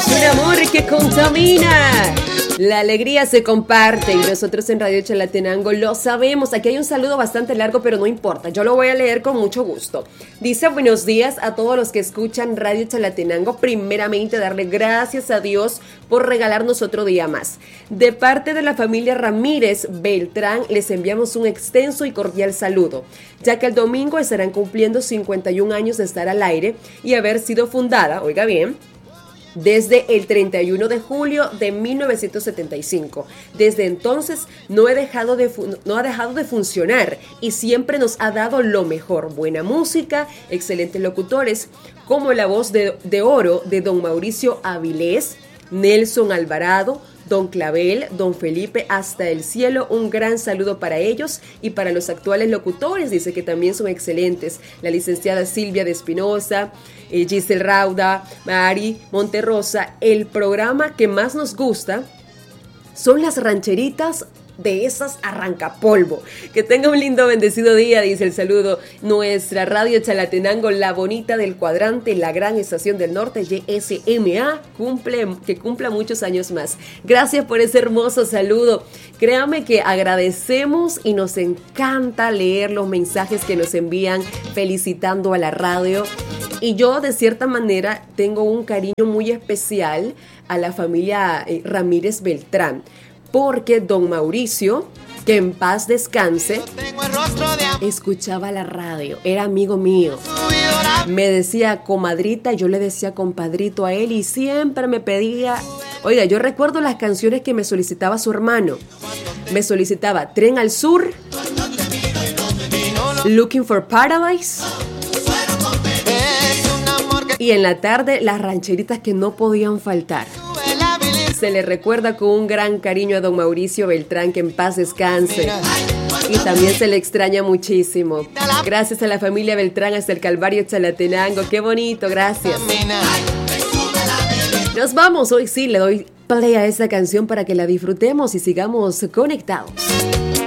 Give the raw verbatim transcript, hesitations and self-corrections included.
somos un amor que contamina. La alegría se comparte y nosotros en Radio Chalatenango lo sabemos. Aquí hay un saludo bastante largo, pero no importa. Yo lo voy a leer con mucho gusto. Dice: buenos días a todos los que escuchan Radio Chalatenango. Primeramente, darle gracias a Dios por regalarnos otro día más. De parte de la familia Ramírez Beltrán, les enviamos un extenso y cordial saludo, ya que el domingo estarán cumpliendo cincuenta y un años de estar al aire y haber sido fundada, oiga bien, desde el treinta y uno de julio de mil novecientos setenta y cinco. Desde entonces no, he dejado de fu- no ha dejado de funcionar y siempre nos ha dado lo mejor: buena música, excelentes locutores, como la voz de, de oro de don Mauricio Avilés, Nelson Alvarado, don Clavel, don Felipe, hasta el cielo. Un gran saludo para ellos y para los actuales locutores, dice que también son excelentes: la licenciada Silvia de Espinosa, eh, Giselle Rauda, Mari Monterrosa. El programa que más nos gusta son las rancheritas de esas arrancapolvo. Que tenga un lindo, bendecido día, dice el saludo. Nuestra Radio Chalatenango, la bonita del cuadrante, la gran estación del norte, Y S M A, cumple, que cumpla muchos años más. Gracias por ese hermoso saludo. Créame que agradecemos y nos encanta leer los mensajes que nos envían felicitando a la radio. Y yo, de cierta manera, tengo un cariño muy especial a la familia eh, Ramírez Beltrán, porque don Mauricio, que en paz descanse, escuchaba la radio, era amigo mío. Me decía comadrita, yo le decía compadrito a él y siempre me pedía... Oiga, yo recuerdo las canciones que me solicitaba su hermano. Me solicitaba Tren al Sur, Looking for Paradise, y en la tarde las rancheritas que no podían faltar. Se le recuerda con un gran cariño a don Mauricio Beltrán, que en paz descanse. Y también se le extraña muchísimo. Gracias a la familia Beltrán hasta el Calvario Chalatenango. Qué bonito, gracias. Nos vamos, hoy sí le doy play a esta canción para que la disfrutemos y sigamos conectados.